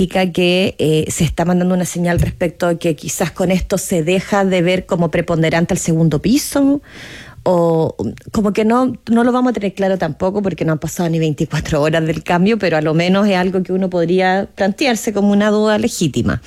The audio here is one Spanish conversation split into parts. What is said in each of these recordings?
significa que se está mandando una señal respecto a que quizás con esto se deja de ver como preponderante el segundo piso, o como que no lo vamos a tener claro tampoco porque no han pasado ni 24 horas del cambio, pero a lo menos es algo que uno podría plantearse como una duda legítima.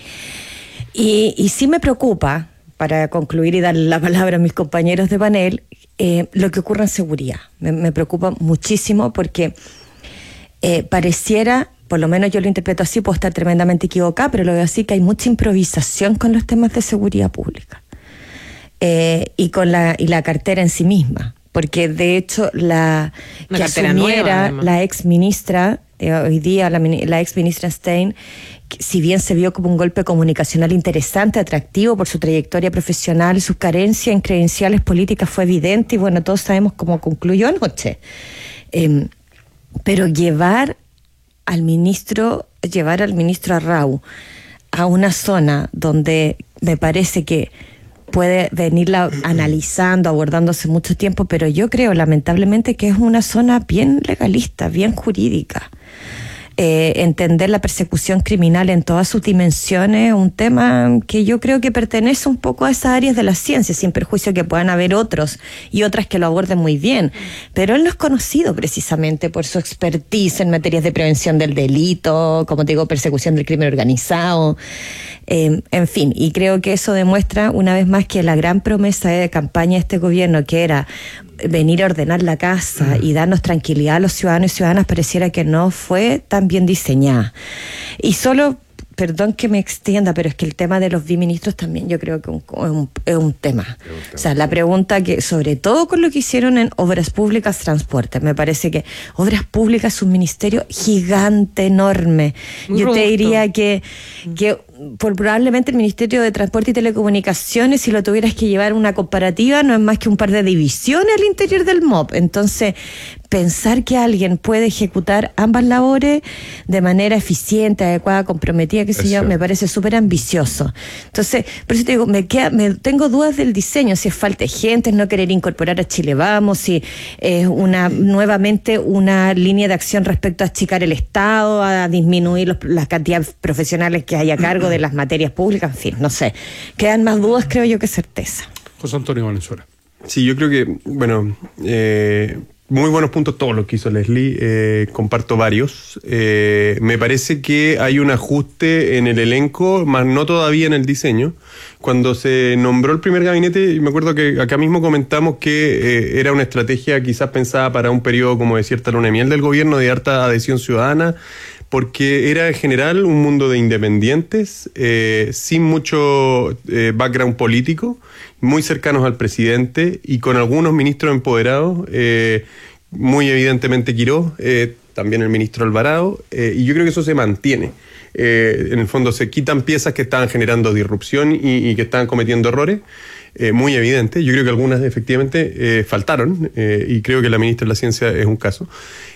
Y sí me preocupa, para concluir y darle la palabra a mis compañeros de panel, lo que ocurre en seguridad. Me preocupa muchísimo porque pareciera, por lo menos yo lo interpreto así, puedo estar tremendamente equivocada, pero lo veo así, que hay mucha improvisación con los temas de seguridad pública y con la cartera en sí misma, porque de hecho que asumiera la ex ministra hoy día, la ex ministra Stein, si bien se vio como un golpe comunicacional interesante, atractivo por su trayectoria profesional, su carencia en credenciales políticas fue evidente y bueno, todos sabemos cómo concluyó anoche. Pero llevar al ministro Arrau a una zona donde me parece que puede venirla analizando, abordándose mucho tiempo, pero yo creo lamentablemente que es una zona bien legalista, bien jurídica. Entender la persecución criminal en todas sus dimensiones, un tema que yo creo que pertenece un poco a esas áreas de la ciencia, sin perjuicio que puedan haber otros y otras que lo aborden muy bien, pero él no es conocido precisamente por su expertise en materias de prevención del delito, como te digo, persecución del crimen organizado, en fin, y creo que eso demuestra una vez más que la gran promesa de campaña de este gobierno, que era venir a ordenar la casa y darnos tranquilidad a los ciudadanos y ciudadanas, pareciera que no fue tan bien diseñada. Y solo, perdón que me extienda, pero es que el tema de los biministros también yo creo que es un tema. O sea, la pregunta que, sobre todo con lo que hicieron en Obras Públicas, Transporte, me parece que Obras Públicas es un ministerio gigante, enorme. Muy yo robusto. Te diría que probablemente el Ministerio de Transporte y Telecomunicaciones, si lo tuvieras que llevar una comparativa, no es más que un par de divisiones al interior del MOP. Entonces, pensar que alguien puede ejecutar ambas labores de manera eficiente, adecuada, comprometida, qué sé yo, me parece súper ambicioso. Entonces, por eso te digo, tengo dudas del diseño, si es falta de gente, es no querer incorporar a Chile Vamos, si es nuevamente una línea de acción respecto a achicar el Estado, a disminuir las cantidades profesionales que hay a cargo de las materias públicas, en fin, no sé. Quedan más dudas, creo yo, que certeza. José Antonio Valenzuela. Sí, yo creo que, bueno, muy buenos puntos todos los que hizo Leslie, comparto varios. Me parece que hay un ajuste en el elenco, más no todavía en el diseño. Cuando se nombró el primer gabinete, me acuerdo que acá mismo comentamos que era una estrategia quizás pensada para un periodo como de cierta luna de miel del gobierno, de harta adhesión ciudadana, porque era en general un mundo de independientes, sin mucho background político, muy cercanos al presidente y con algunos ministros empoderados, muy evidentemente Quirós, también el ministro Alvarado, y yo creo que eso se mantiene. En el fondo se quitan piezas que estaban generando disrupción y que estaban cometiendo errores, muy evidentes. Yo creo que algunas efectivamente faltaron, y creo que la ministra de la Ciencia es un caso.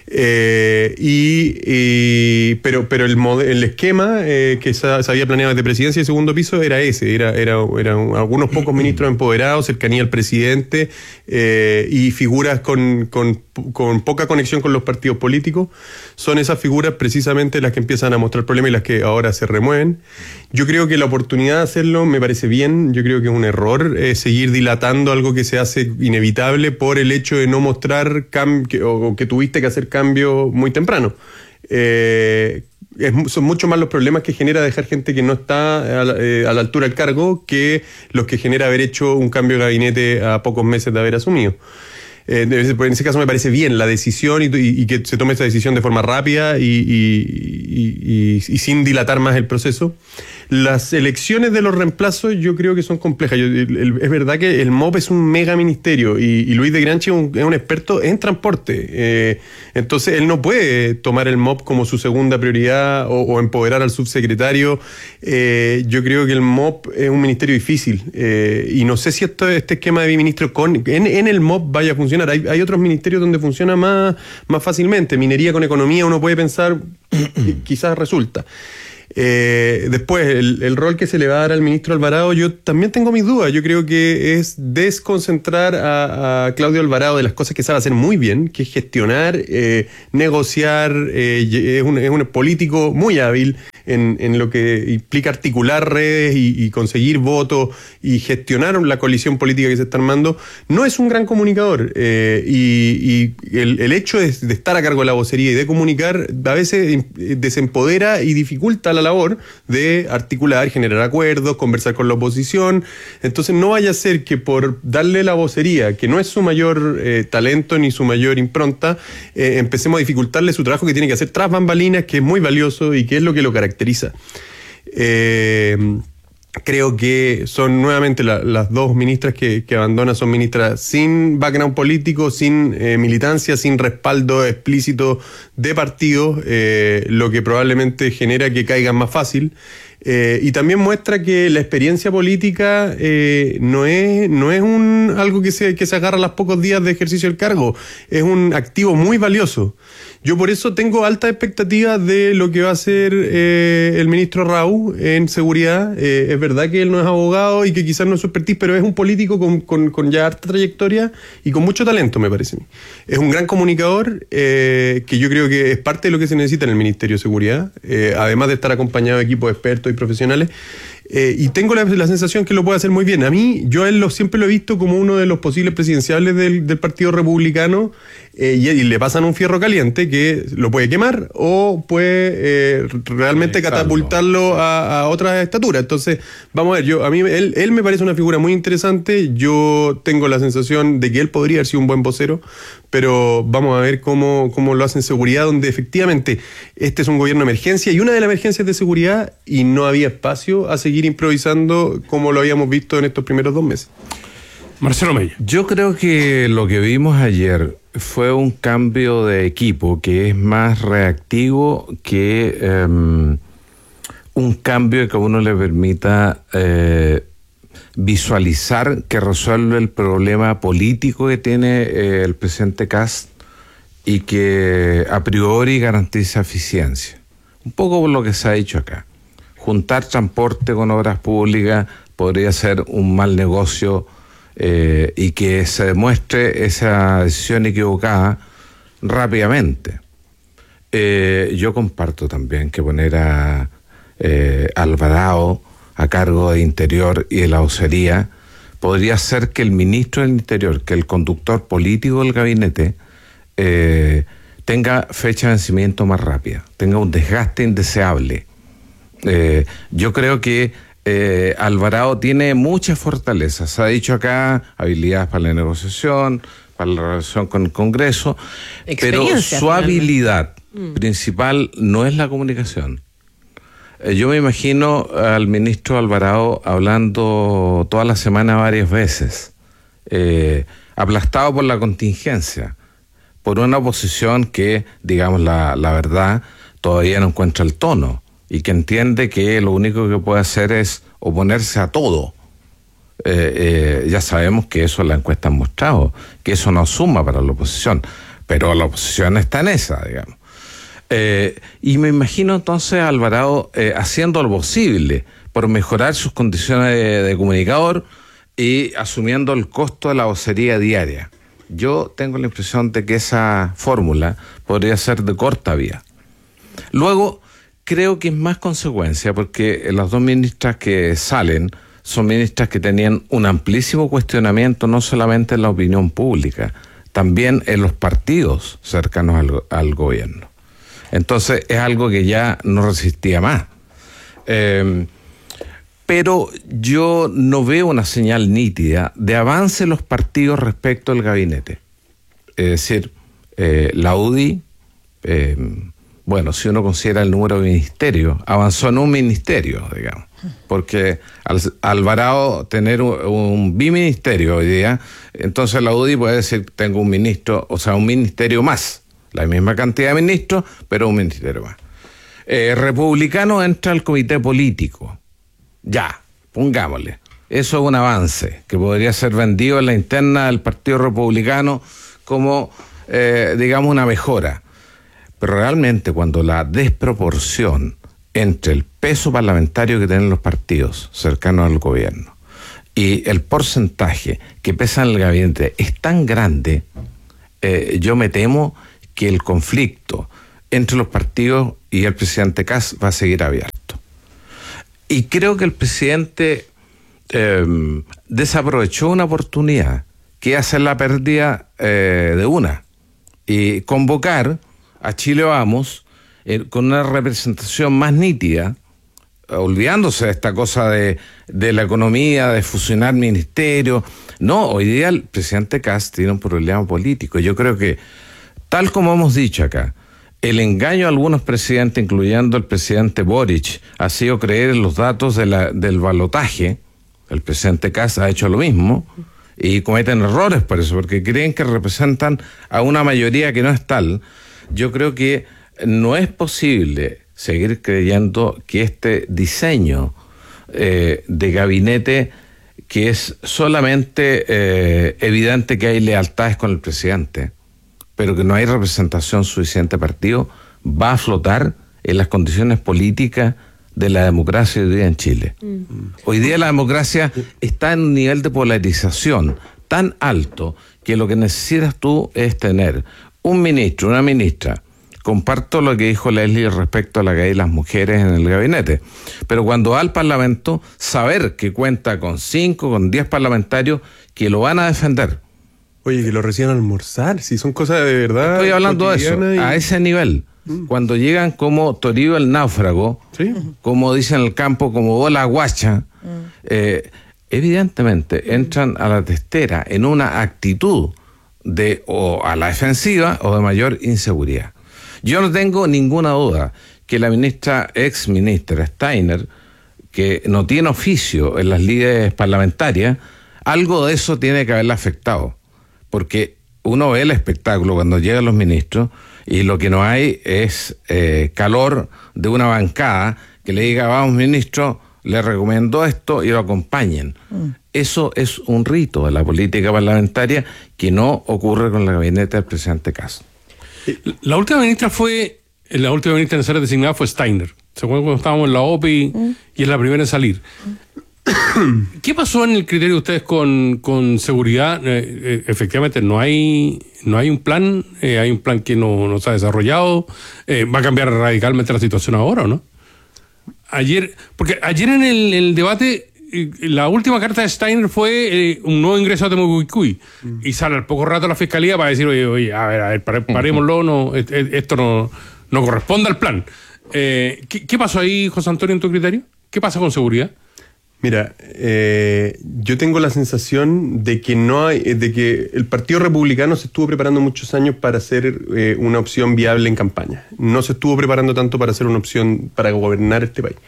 Pero el esquema que se había planeado desde presidencia y segundo piso era ese, era algunos pocos ministros empoderados, cercanía al presidente, y figuras con poca conexión con los partidos políticos. Son esas figuras precisamente las que empiezan a mostrar problemas y las que ahora se remueven. Yo creo que la oportunidad de hacerlo me parece bien. Yo creo que es un error seguir dilatando algo que se hace inevitable por el hecho de no mostrar o que tuviste que hacer cambio muy temprano. Son mucho más los problemas que genera dejar gente que no está a la altura del cargo que los que genera haber hecho un cambio de gabinete a pocos meses de haber asumido. En ese caso me parece bien la decisión y que se tome esa decisión de forma rápida y sin dilatar más el proceso. Las elecciones de los reemplazos yo creo que son complejas. Es verdad que el MOP es un mega ministerio y Luis de Granchi es un experto en transporte. Entonces él no puede tomar el MOP como su segunda prioridad o empoderar al subsecretario. Yo creo que el MOP es un ministerio difícil y no sé si este esquema de biministro en el MOP vaya a funcionar. Hay otros ministerios donde funciona más fácilmente. Minería con economía uno puede pensar quizás resulta. Después, el rol que se le va a dar al ministro Alvarado, yo también tengo mis dudas. Yo creo que es desconcentrar a Claudio Alvarado de las cosas que sabe hacer muy bien, que es gestionar, negociar, es un político muy hábil, en lo que implica articular redes y conseguir votos y gestionar la coalición política que se está armando, no es un gran comunicador. Y el hecho de estar a cargo de la vocería y de comunicar a veces desempodera y dificulta la labor de articular, generar acuerdos, conversar con la oposición. Entonces no vaya a ser que por darle la vocería, que no es su mayor talento ni su mayor impronta, empecemos a dificultarle su trabajo que tiene que hacer tras bambalinas, que es muy valioso y que es lo que lo caracteriza. Creo que son nuevamente las dos ministras que abandonan, son ministras sin background político, sin militancia, sin respaldo explícito de partido, lo que probablemente genera que caigan más fácil. Y también muestra que la experiencia política no es algo que se agarra a los pocos días de ejercicio del cargo, es un activo muy valioso. Yo por eso tengo altas expectativas de lo que va a hacer el ministro Rau en seguridad. Es verdad que él no es abogado y que quizás no es su expertise, pero es un político con ya harta trayectoria y con mucho talento, me parece a mí. Es un gran comunicador que yo creo que es parte de lo que se necesita en el Ministerio de Seguridad, además de estar acompañado de equipos expertos y profesionales. Y tengo la sensación que lo puede hacer muy bien. A mí, yo a él siempre lo he visto como uno de los posibles presidenciables del Partido Republicano, y le pasan un fierro caliente que lo puede quemar o puede realmente catapultarlo a otra estatura. Entonces, vamos a ver, él me parece una figura muy interesante. Yo tengo la sensación de que él podría haber sido un buen vocero, pero vamos a ver cómo lo hace en seguridad, donde efectivamente este es un gobierno de emergencia y una de las emergencias de seguridad, y no había espacio a seguir improvisando como lo habíamos visto en estos primeros 2 meses. Marcelo Mella. Yo creo que lo que vimos ayer fue un cambio de equipo que es más reactivo que un cambio que a uno le permita visualizar que resuelve el problema político que tiene el presidente Kast y que a priori garantiza eficiencia. Un poco por lo que se ha dicho acá. Juntar transporte con obras públicas podría ser un mal negocio, y que se demuestre esa decisión equivocada rápidamente. Yo comparto también que poner a Alvarado a cargo de Interior y de la vocería podría ser que el ministro del Interior, que el conductor político del gabinete, tenga fecha de vencimiento más rápida, tenga un desgaste indeseable. Yo creo que Alvarado tiene muchas fortalezas. Se ha dicho acá, habilidades para la negociación, para la relación con el Congreso, pero su habilidad principal no es la comunicación. Yo me imagino al ministro Alvarado hablando toda la semana varias veces, aplastado por la contingencia, por una oposición que, digamos la verdad, todavía no encuentra el tono y que entiende que lo único que puede hacer es oponerse a todo. Ya sabemos que eso la encuesta ha mostrado, que eso no suma para la oposición, pero la oposición está en esa, digamos. Y me imagino entonces a Alvarado haciendo lo posible por mejorar sus condiciones de comunicador y asumiendo el costo de la vocería diaria. Yo tengo la impresión de que esa fórmula podría ser de corta vía. Luego, creo que es más consecuencia, porque las dos ministras que salen son ministras que tenían un amplísimo cuestionamiento, no solamente en la opinión pública, también en los partidos cercanos al gobierno. Entonces es algo que ya no resistía más. Pero yo no veo una señal nítida de avance en los partidos respecto al gabinete. Es decir, la UDI, bueno, si uno considera el número de ministerios, avanzó en un ministerio, digamos, porque al Alvarado tener un biministerio hoy día, entonces la UDI puede decir tengo un ministro, o sea, un ministerio más, la misma cantidad de ministros, pero un ministerio más. Republicano entra al comité político, ya, pongámosle, eso es un avance que podría ser vendido en la interna del Partido Republicano como, digamos, una mejora. Pero realmente cuando la desproporción entre el peso parlamentario que tienen los partidos cercanos al gobierno y el porcentaje que pesa en el gabinete es tan grande, yo me temo que el conflicto entre los partidos y el presidente Kast va a seguir abierto. Y creo que el presidente desaprovechó una oportunidad, que hacer la pérdida de una, y convocar a Chile Vamos con una representación más nítida, olvidándose de esta cosa de la economía, de fusionar ministerios. No, hoy día el presidente Kast tiene un problema político. Yo creo que, tal como hemos dicho acá, el engaño a algunos presidentes, incluyendo el presidente Boric, ha sido creer en los datos del balotaje. El presidente Kast ha hecho lo mismo y cometen errores por eso, porque creen que representan a una mayoría que no es tal. Yo creo que no es posible seguir creyendo que este diseño de gabinete, que es solamente evidente que hay lealtades con el presidente, pero que no hay representación suficiente de partido, va a flotar en las condiciones políticas de la democracia hoy día en Chile. Hoy día la democracia está en un nivel de polarización tan alto que lo que necesitas tú es tener un ministro, una ministra. Comparto lo que dijo Leslie respecto a la que hay las mujeres en el gabinete, pero cuando va al Parlamento, saber que cuenta con 5, con 10 parlamentarios que lo van a defender. Oye, que lo reciban almorzar, si son cosas de verdad. Estoy hablando de eso, a ese nivel. Cuando llegan como Toribio el náufrago, ¿sí?, como dicen en el campo, como bola guacha, evidentemente entran a la testera en una actitud de o a la defensiva o de mayor inseguridad. Yo no tengo ninguna duda que la ex ministra Steiner, que no tiene oficio en las lides parlamentarias, algo de eso tiene que haberla afectado, porque uno ve el espectáculo cuando llegan los ministros y lo que no hay es calor de una bancada que le diga: vamos ministro, le recomiendo esto, y lo acompañen. Eso es un rito de la política parlamentaria que no ocurre con el gabinete del presidente Kast. La última ministra en ser designada fue Steiner. ¿Se acuerdan cuando estábamos en la OPI y es la primera en salir? ¿Qué pasó en el criterio de ustedes con seguridad? Efectivamente, no hay un plan, hay un plan que no se ha desarrollado. ¿Va a cambiar radicalmente la situación ahora o no? Porque ayer en el debate, la última carta de Steiner fue un nuevo ingreso a Temucuicui, y sale al poco rato la fiscalía para decir: oye, a ver, parémoslo, esto no corresponde al plan. ¿Qué pasó ahí, José Antonio, en tu criterio? ¿Qué pasa con seguridad? Mira, yo tengo la sensación de que el Partido Republicano se estuvo preparando muchos años para ser una opción viable en campaña. No se estuvo preparando tanto para ser una opción para gobernar este país.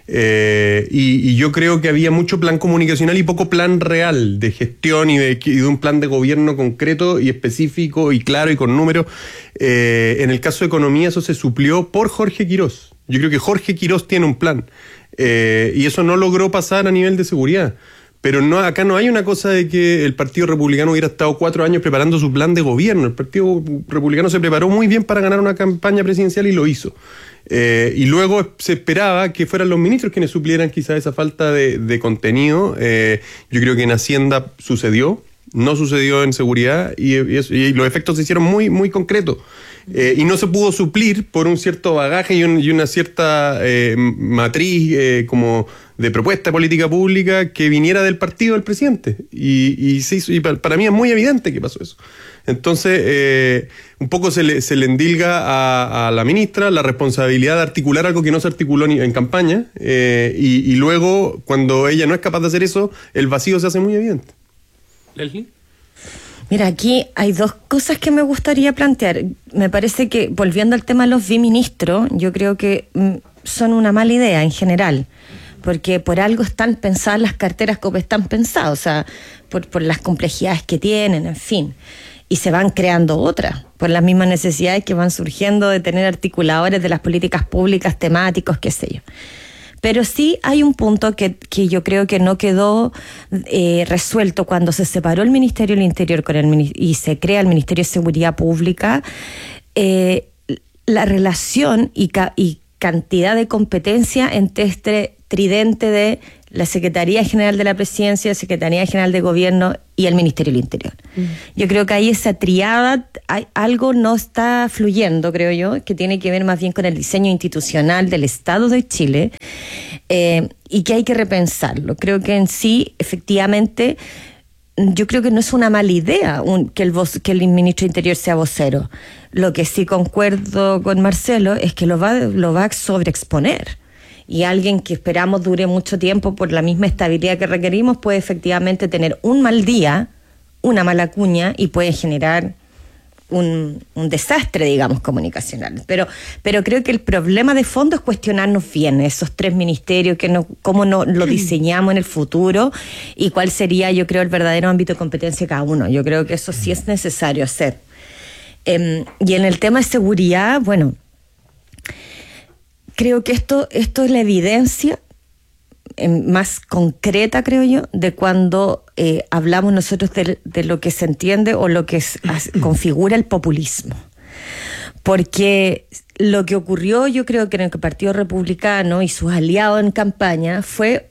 Y yo creo que había mucho plan comunicacional y poco plan real de gestión y de un plan de gobierno concreto y específico y claro y con números. En el caso de economía eso se suplió por Jorge Quirós. Yo creo que Jorge Quirós tiene un plan y eso no logró pasar a nivel de seguridad. Pero acá no hay una cosa de que el Partido Republicano hubiera estado 4 años preparando su plan de gobierno. El Partido Republicano se preparó muy bien para ganar una campaña presidencial y lo hizo. Y luego se esperaba que fueran los ministros quienes suplieran quizás esa falta de contenido. Yo creo que en Hacienda sucedió, no sucedió en seguridad, y los efectos se hicieron muy, muy concretos. Y no se pudo suplir por un cierto bagaje y una cierta matriz como de propuesta de política pública que viniera del partido del presidente. Y para mí es muy evidente que pasó eso. Entonces, un poco se le endilga a la ministra la responsabilidad de articular algo que no se articuló en campaña, y luego, cuando ella no es capaz de hacer eso, el vacío se hace muy evidente. ¿Leslie? Mira, aquí hay 2 cosas que me gustaría plantear. Me parece que, volviendo al tema de los biministros, yo creo que son una mala idea en general, porque por algo están pensadas las carteras como están pensadas, o sea, por las complejidades que tienen, en fin. Y se van creando otras, por las mismas necesidades que van surgiendo de tener articuladores de las políticas públicas, temáticos, qué sé yo. Pero sí hay un punto que yo creo que no quedó resuelto cuando se separó el Ministerio del Interior y se crea el Ministerio de Seguridad Pública. La relación y cantidad de competencia entre este tridente de la Secretaría General de la Presidencia, la Secretaría General de Gobierno y el Ministerio del Interior. Yo creo que ahí esa triada, algo no está fluyendo, creo yo, que tiene que ver más bien con el diseño institucional del Estado de Chile, y que hay que repensarlo. Creo que en sí, efectivamente, yo creo que no es una mala idea que el ministro de Interior sea vocero. Lo que sí concuerdo con Marcelo es que lo va a sobreexponer. Y alguien que esperamos dure mucho tiempo por la misma estabilidad que requerimos puede efectivamente tener un mal día, una mala cuña, y puede generar un desastre, digamos, comunicacional. Pero creo que el problema de fondo es cuestionarnos bien esos 3 ministerios, cómo no lo diseñamos en el futuro y cuál sería, yo creo, el verdadero ámbito de competencia de cada uno. Yo creo que eso sí es necesario hacer. Y en el tema de seguridad, bueno, creo que esto es la evidencia más concreta, creo yo, de cuando hablamos nosotros de lo que se entiende o lo que configura el populismo. Porque lo que ocurrió, yo creo que en el Partido Republicano y sus aliados en campaña fue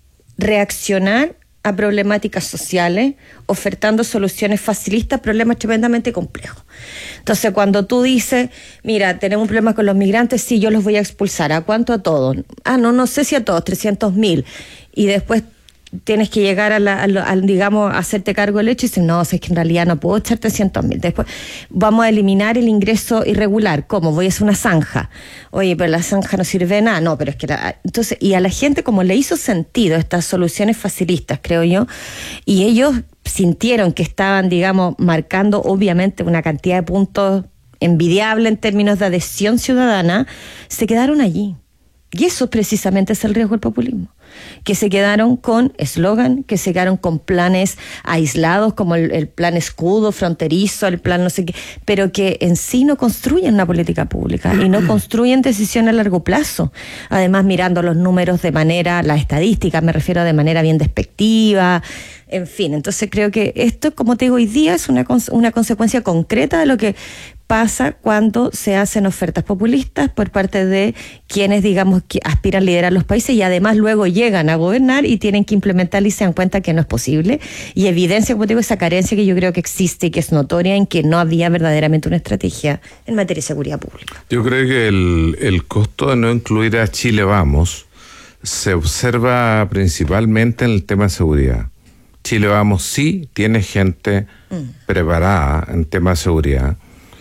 reaccionar a problemáticas sociales, ofertando soluciones facilistas a problemas tremendamente complejos. Entonces, cuando tú dices, mira, tenemos un problema con los migrantes, sí, yo los voy a expulsar. ¿A cuánto? A todos. No sé si a todos, 300.000. Y después tienes que llegar digamos, a hacerte cargo del hecho y dices, no, es que en realidad no puedo echar 300.000. Después vamos a eliminar el ingreso irregular. ¿Cómo? Voy a hacer una zanja. Oye, pero la zanja no sirve de nada. No, pero es que entonces, y a la gente como le hizo sentido estas soluciones facilistas, creo yo, y ellos sintieron que estaban, digamos, marcando obviamente una cantidad de puntos envidiable en términos de adhesión ciudadana, se quedaron allí. Y eso precisamente es el riesgo del populismo. Que se quedaron con eslogan, que se quedaron con planes aislados como el plan escudo fronterizo, el plan no sé qué, pero que en sí no construyen una política pública y no construyen decisiones a largo plazo. Además, mirando los números las estadísticas, me refiero de manera bien despectiva, en fin. Entonces creo que esto, como te digo, hoy día es una consecuencia concreta de lo que pasa cuando se hacen ofertas populistas por parte de quienes, digamos, que aspiran a liderar los países y además luego llegan a gobernar y tienen que implementar y se dan cuenta que no es posible y evidencia, como te digo, esa carencia que yo creo que existe y que es notoria en que no había verdaderamente una estrategia en materia de seguridad pública. Yo creo que el costo de no incluir a Chile Vamos se observa principalmente en el tema de seguridad. Chile Vamos sí tiene gente preparada en tema de seguridad,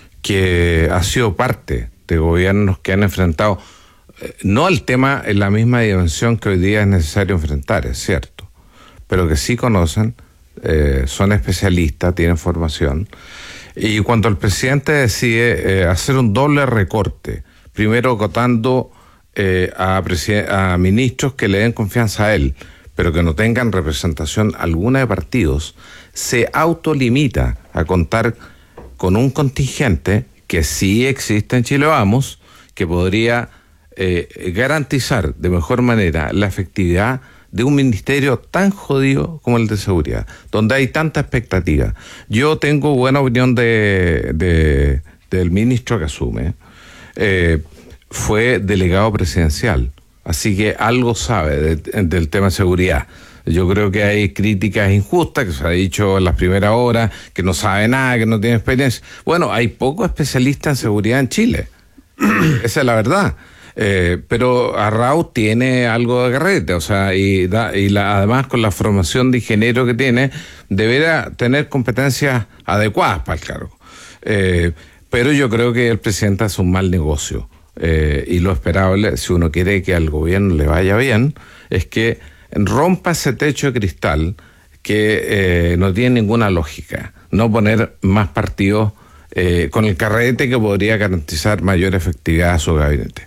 que ha sido parte de gobiernos que han enfrentado, no el tema en la misma dimensión que hoy día es necesario enfrentar, es cierto, pero que sí conocen, son especialistas, tienen formación. Y cuando el presidente decide hacer un doble recorte, primero acotando a ministros que le den confianza a él, pero que no tengan representación alguna de partidos, se autolimita a contar con un contingente que sí existe en Chile Vamos, que podría garantizar de mejor manera la efectividad de un ministerio tan jodido como el de seguridad, donde hay tanta expectativa. Yo tengo buena opinión del ministro que asume. Fue delegado presidencial, así que algo sabe del tema de seguridad. Yo creo que hay críticas injustas, que se ha dicho en las primeras horas, que no sabe nada, que no tiene experiencia. Bueno, hay pocos especialistas en seguridad en Chile. Esa es la verdad. Pero Arrau tiene algo de carrete, o sea, además con la formación de ingeniero que tiene, deberá tener competencias adecuadas para el cargo. Pero yo creo que el presidente hace un mal negocio. Y lo esperable, si uno quiere que al gobierno le vaya bien, es que rompa ese techo de cristal que no tiene ninguna lógica. No poner más partidos con el carrete que podría garantizar mayor efectividad a su gabinete.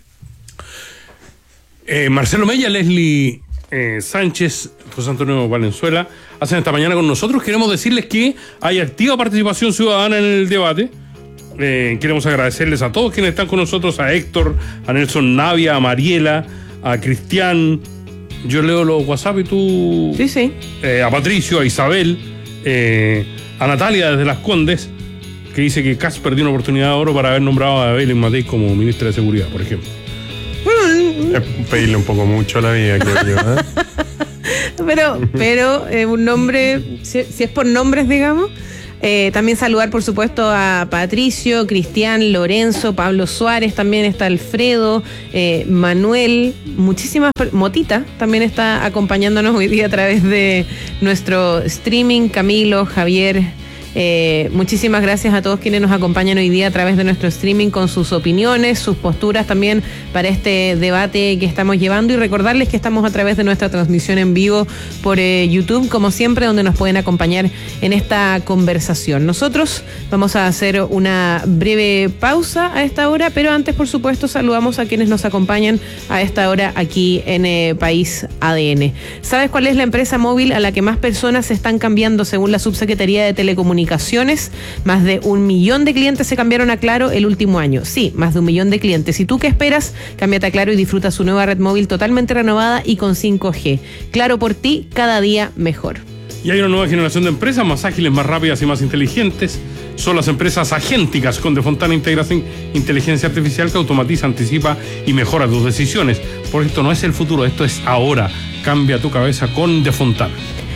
Marcelo Mella, Leslie Sánchez, José Antonio Valenzuela hacen esta mañana con nosotros. Queremos decirles que hay activa participación ciudadana en el debate. Queremos agradecerles a todos quienes están con nosotros, a Héctor, a Nelson Navia, a Mariela, a Cristian. Yo leo los WhatsApp y tú... Sí. A Patricio, a Isabel, a Natalia desde Las Condes, que dice que Kass perdió una oportunidad de oro para haber nombrado a Belén Matei como ministra de Seguridad, por ejemplo. Es pedirle un poco mucho a la vida, creo yo, Pero un nombre, si es por nombres, digamos, También saludar, por supuesto, a Patricio, Cristian, Lorenzo, Pablo Suárez, también está Alfredo, Manuel, Motita también está acompañándonos hoy día a través de nuestro streaming, Camilo, Javier. Muchísimas gracias a todos quienes nos acompañan hoy día a través de nuestro streaming con sus opiniones, sus posturas también para este debate que estamos llevando, y recordarles que estamos a través de nuestra transmisión en vivo por YouTube, como siempre, donde nos pueden acompañar en esta conversación. Nosotros vamos a hacer una breve pausa a esta hora, pero antes, por supuesto, saludamos a quienes nos acompañan a esta hora aquí en País ADN. ¿Sabes cuál es la empresa móvil a la que más personas se están cambiando según la Subsecretaría de Telecomunicaciones? Más de 1 millón de clientes se cambiaron a Claro el último año. Sí, más de 1 millón de clientes. ¿Y tú qué esperas? Cámbiate a Claro y disfruta su nueva red móvil totalmente renovada y con 5G. Claro, por ti, cada día mejor. Y hay una nueva generación de empresas más ágiles, más rápidas y más inteligentes. Son las empresas agénticas con De Fontana Integración Inteligencia Artificial, que automatiza, anticipa y mejora tus decisiones. Porque esto no es el futuro, esto es ahora. Cambia tu cabeza con De Fontana.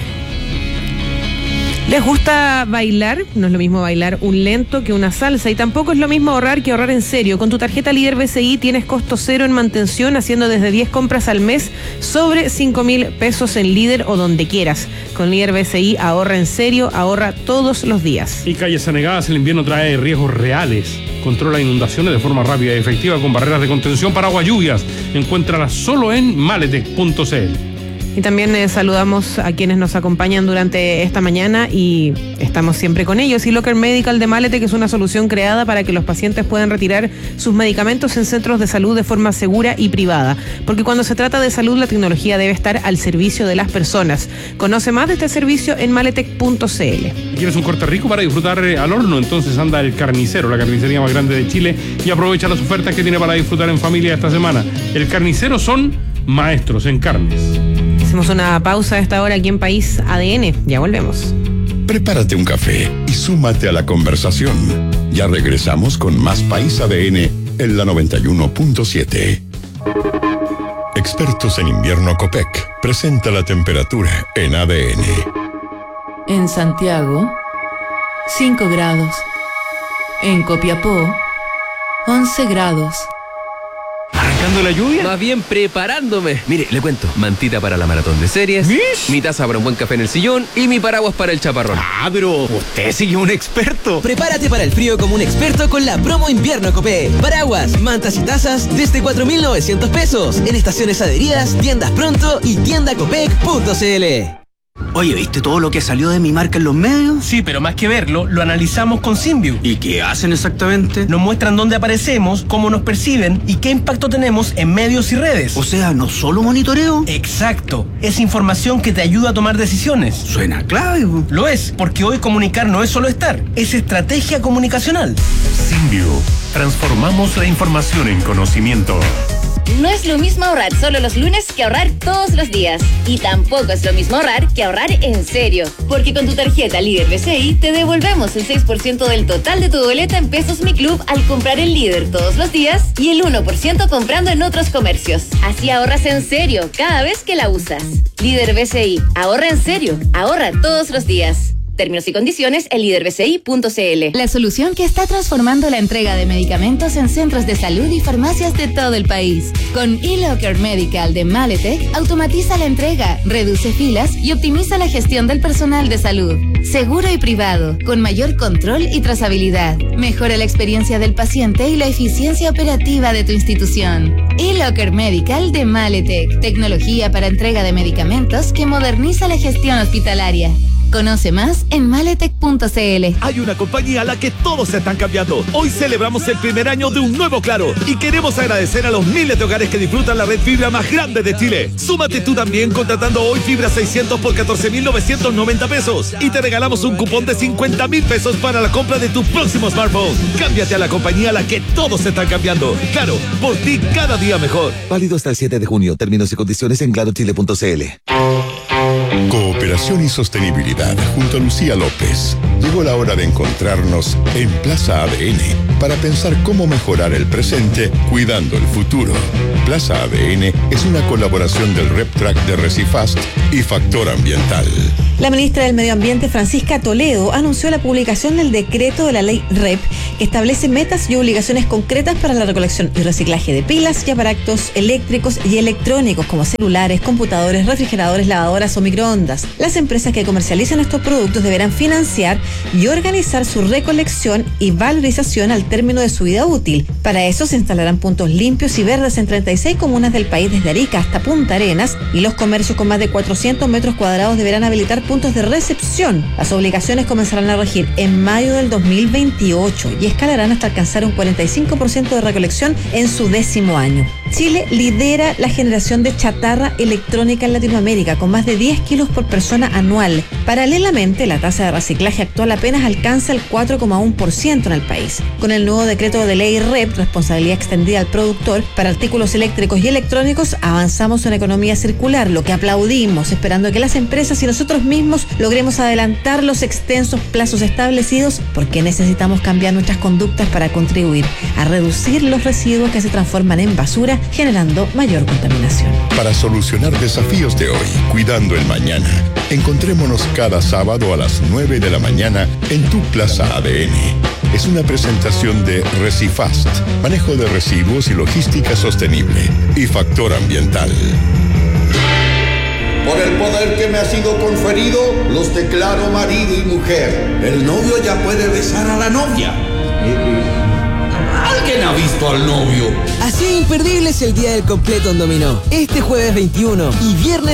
¿Les gusta bailar? No es lo mismo bailar un lento que una salsa, y tampoco es lo mismo ahorrar que ahorrar en serio. Con tu tarjeta Líder BCI tienes costo cero en mantención, haciendo desde 10 compras al mes sobre 5.000 pesos en Líder o donde quieras. Con Líder BCI ahorra en serio, ahorra todos los días. Y calles anegadas, el invierno trae riesgos reales. Controla inundaciones de forma rápida y efectiva con barreras de contención para agua lluvias. Encuéntralas solo en maletec.cl. Y también saludamos a quienes nos acompañan durante esta mañana y estamos siempre con ellos. eLocker Medical de Maletec es una solución creada para que los pacientes puedan retirar sus medicamentos en centros de salud de forma segura y privada. Porque cuando se trata de salud, la tecnología debe estar al servicio de las personas. Conoce más de este servicio en maletec.cl. ¿Quieres un corte rico para disfrutar al horno? Entonces anda El Carnicero, la carnicería más grande de Chile, y aprovecha las ofertas que tiene para disfrutar en familia esta semana. El Carnicero son maestros en carnes. Hacemos una pausa a esta hora aquí en País ADN. Ya volvemos. Prepárate un café y súmate a la conversación. Ya regresamos con más País ADN en la 91.7. Expertos en invierno Copec presenta la temperatura en ADN. En Santiago, 5 grados. En Copiapó, 11 grados. ¿Arrancando la lluvia? Más bien preparándome. Mire, le cuento. Mantita para la maratón de series. ¿Mish? Mi taza para un buen café en el sillón. Y mi paraguas para el chaparrón. Ah, pero usted sí es un experto. Prepárate para el frío como un experto con la promo invierno Copec. Paraguas, mantas y tazas desde 4.900 pesos. En estaciones adheridas, tiendas pronto y tiendacopec.cl. Oye, ¿viste todo lo que salió de mi marca en los medios? Sí, pero más que verlo, lo analizamos con Symbiu. ¿Y qué hacen exactamente? Nos muestran dónde aparecemos, cómo nos perciben y qué impacto tenemos en medios y redes. O sea, ¿no solo monitoreo? Exacto. Es información que te ayuda a tomar decisiones. Suena clave. Lo es, porque hoy comunicar no es solo estar, es estrategia comunicacional. Symbiu. Transformamos la información en conocimiento. No es lo mismo ahorrar solo los lunes que ahorrar todos los días. Y tampoco es lo mismo ahorrar que ahorrar en serio. Porque con tu tarjeta Líder BCI te devolvemos el 6% del total de tu boleta en Pesos Mi Club al comprar en Líder todos los días y el 1% comprando en otros comercios. Así ahorras en serio cada vez que la usas. Líder BCI. Ahorra en serio. Ahorra todos los días. Términos y condiciones en liderbci.cl. La solución que está transformando la entrega de medicamentos en centros de salud y farmacias de todo el país. Con eLocker Medical de Maletec, automatiza la entrega, reduce filas y optimiza la gestión del personal de salud. Seguro y privado, con mayor control y trazabilidad. Mejora la experiencia del paciente y la eficiencia operativa de tu institución. eLocker Medical de Maletec, tecnología para entrega de medicamentos que moderniza la gestión hospitalaria. Conoce más en maletec.cl. Hay una compañía a la que todos se están cambiando. Hoy celebramos el primer año de un nuevo Claro y queremos agradecer a los miles de hogares que disfrutan la red fibra más grande de Chile. Súmate tú también contratando hoy fibra 600 por 14.990 pesos y te regalamos un cupón de 50.000 pesos para la compra de tu próximo smartphone. Cámbiate a la compañía a la que todos se están cambiando. Claro, por ti cada día mejor. Válido hasta el 7 de junio. Términos y condiciones en clarochile.cl. Cooperación y sostenibilidad junto a Lucía López. Llegó la hora de encontrarnos en Plaza ADN para pensar cómo mejorar el presente cuidando el futuro. Plaza ADN es una colaboración del RepTrack de Recifast y Factor Ambiental. La ministra del Medio Ambiente, Francisca Toledo, anunció la publicación del decreto de la ley REP que establece metas y obligaciones concretas para la recolección y reciclaje de pilas y aparatos eléctricos y electrónicos como celulares, computadores, refrigeradores, lavadoras o microondas. Las empresas que comercializan estos productos deberán financiar y organizar su recolección y valorización al término de su vida útil. Para eso se instalarán puntos limpios y verdes en 36 comunas del país desde Arica hasta Punta Arenas, y los comercios con más de 400 metros cuadrados deberán habilitar puntos de recepción. Las obligaciones comenzarán a regir en mayo del 2028 y escalarán hasta alcanzar un 45% de recolección en su 10º año. Chile lidera la generación de chatarra electrónica en Latinoamérica, con más de 10 kilos por persona anual. Paralelamente, la tasa de reciclaje actual apenas alcanza el 4,1% en el país. Con el nuevo decreto de ley REP, responsabilidad extendida al productor, para artículos eléctricos y electrónicos, avanzamos en economía circular, lo que aplaudimos, esperando que las empresas y nosotros mismos logremos adelantar los extensos plazos establecidos, porque necesitamos cambiar nuestras conductas para contribuir a reducir los residuos que se transforman en basura, generando mayor contaminación. Para solucionar desafíos de hoy, cuidando el mañana, encontrémonos cada sábado a las 9 de la mañana en tu Plaza ADN. Es una presentación de Recifast, manejo de residuos y logística sostenible, y Factor Ambiental. Por el poder que me ha sido conferido, los declaro marido y mujer. El novio ya puede besar a la novia. ¿Alguien ha visto al novio? Así de imperdible es el día del completo en Dominó. Este jueves 21 y viernes